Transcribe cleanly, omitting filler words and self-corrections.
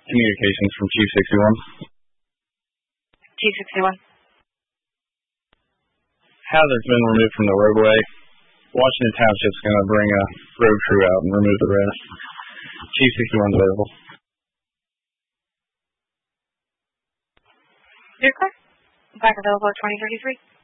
Communications from Chief 61. Chief 61. Hazard's been removed from the roadway. Washington Township's going to bring a road crew out and remove the rest. Chief 61's available. Vehicle. Back available at 2033.